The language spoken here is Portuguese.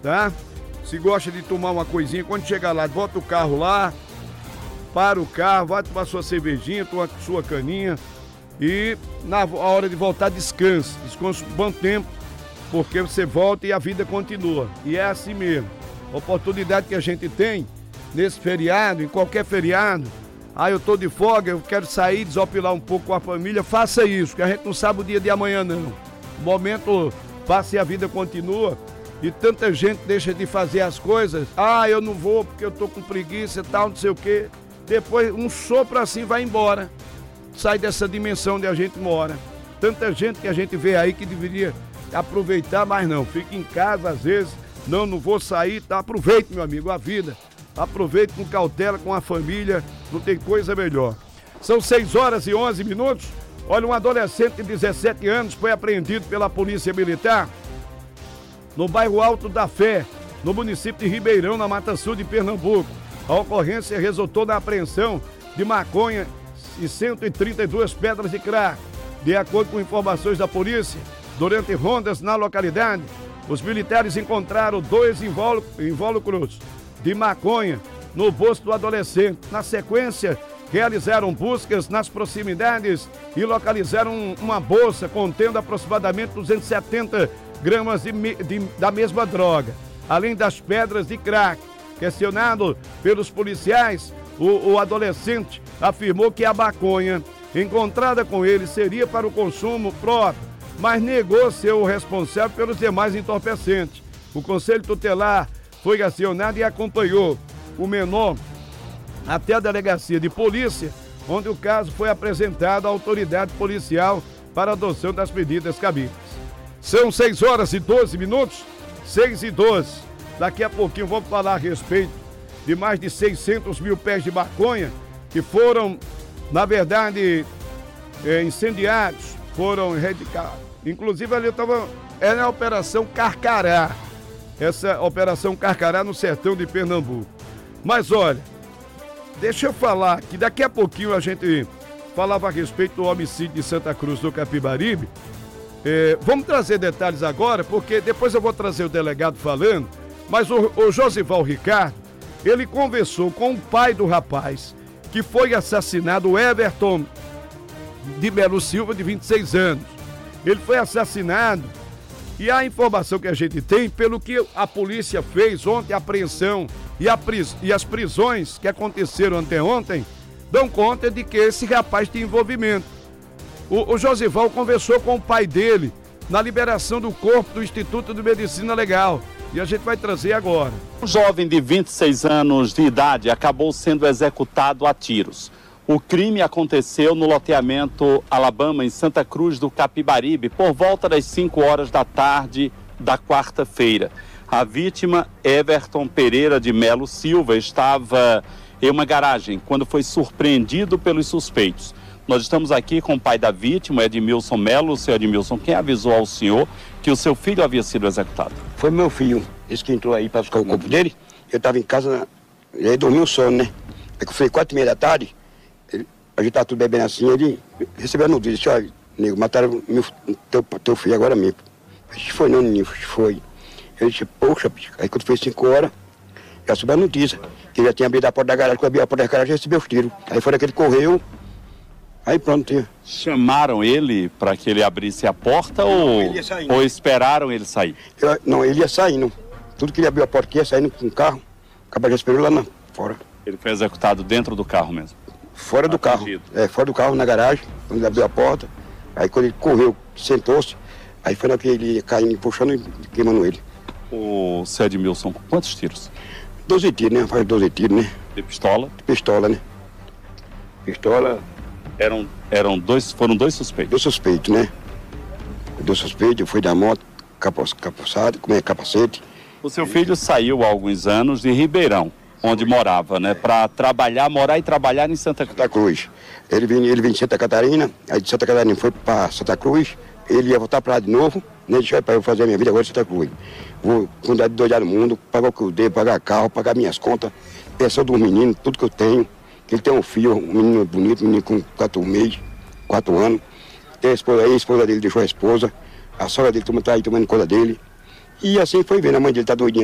tá? Se gosta de tomar uma coisinha, quando chegar lá, bota o carro lá, para o carro, vai tomar sua cervejinha, toma sua caninha e na hora de voltar descanse um bom tempo, porque você volta e a vida continua. E é assim mesmo. A oportunidade que a gente tem nesse feriado, em qualquer feriado, eu tô de folga, eu quero sair, desopilar um pouco com a família, faça isso, que a gente não sabe o dia de amanhã não. O momento passa e a vida continua. E tanta gente deixa de fazer as coisas. Eu não vou porque eu tô com preguiça e tal, não sei o quê. Depois um sopro assim vai embora. Sai dessa dimensão onde a gente mora. Tanta gente que a gente vê aí que deveria aproveitar, mas não. Fica em casa às vezes. Não vou sair, tá? Aproveite, meu amigo, a vida. Aproveite com cautela, com a família. Não tem coisa melhor. São 6h11. Olha, um adolescente de 17 anos foi apreendido pela Polícia Militar no bairro Alto da Fé, no município de Ribeirão, na Mata Sul de Pernambuco. A ocorrência resultou na apreensão de maconha e 132 pedras de crack. De acordo com informações da polícia, durante rondas na localidade, os militares encontraram 2 invólucros de maconha no bolso do adolescente. Na sequência, realizaram buscas nas proximidades e localizaram uma bolsa contendo aproximadamente 270 gramas da mesma droga, além das pedras de crack. Questionado pelos policiais, o adolescente afirmou que a maconha encontrada com ele seria para o consumo próprio, mas negou ser o responsável pelos demais entorpecentes. O Conselho Tutelar foi acionado e acompanhou o menor até a delegacia de polícia, onde o caso foi apresentado à autoridade policial para adoção das medidas cabíveis. São 6h12, 6h12. Daqui a pouquinho vamos falar a respeito de mais de 600 mil pés de maconha que foram, na verdade, incendiados, foram erradicados. Inclusive ali era a Operação Carcará. Essa Operação Carcará no sertão de Pernambuco. Mas olha, deixa eu falar que daqui a pouquinho a gente falava a respeito do homicídio de Santa Cruz do Capibaribe. Vamos trazer detalhes agora, porque depois eu vou trazer o delegado falando, mas o Josival Ricardo, ele conversou com o pai do rapaz que foi assassinado, o Everton de Melo Silva, de 26 anos. Ele foi assassinado e a informação que a gente tem, pelo que a polícia fez ontem, a apreensão e as prisões que aconteceram anteontem, dão conta de que esse rapaz tem envolvimento. O Josival conversou com o pai dele na liberação do corpo do Instituto de Medicina Legal. E a gente vai trazer agora. Um jovem de 26 anos de idade acabou sendo executado a tiros. O crime aconteceu no loteamento Alabama, em Santa Cruz do Capibaribe, por volta das 5h da tarde da quarta-feira. A vítima, Everton Pereira de Melo Silva, estava em uma garagem quando foi surpreendido pelos suspeitos. Nós estamos aqui com o pai da vítima, Edmilson Melo. Seu Edmilson, quem avisou ao senhor que o seu filho havia sido executado? Foi meu filho, esse que entrou aí para buscar o corpo dele. Eu estava em casa, ele dormiu sono, né? Aí que foi 4h30 da tarde, a gente estava tudo bebendo assim, ele recebeu a notícia, disse, olha, nego, mataram teu filho agora mesmo. Eu disse, foi não, menino, foi. Eu disse, poxa, aí quando foi 5h, já soube a notícia, que ele já tinha abrido a porta da garagem, quando abriu a porta da garagem, já recebeu os tiros. Aí foi que ele correu. Aí pronto. Chamaram ele para que ele abrisse a porta ou esperaram ele sair? Não, ele ia saindo. Tudo que ele abriu a porta aqui ia saindo com o carro. Acabou já esperou lá fora. Ele foi executado dentro do carro mesmo? Fora do carro. Fora do carro, na garagem, quando ele abriu a porta. Aí quando ele correu, sentou-se, aí foi na que ele ia caindo, puxando e queimando ele. O seu Edmilson, quantos tiros? 12 tiros, né? Faz 12 tiros, né? De pistola? De pistola, né? Pistola... Foram dois suspeitos? 2 suspeitos, né? 2 suspeitos, foi da moto, capacete, capacete. O seu filho saiu há alguns anos de Ribeirão, onde morava, né? Para morar e trabalhar em Santa Cruz. Ele vinha de Santa Catarina, aí de Santa Catarina foi para Santa Cruz, ele ia voltar para lá de novo, né? Deixa eu fazer a minha vida agora em Santa Cruz. Vou cuidar de 2 no mundo, pagar o que eu devo, pagar carro, pagar minhas contas, pensão dos meninos, tudo que eu tenho. Ele tem um filho, um menino bonito, um menino com 4 anos. Tem a esposa aí, a esposa dele deixou a esposa. A sogra dele está aí tomando conta dele. E assim foi vendo, a mãe dele está doidinha.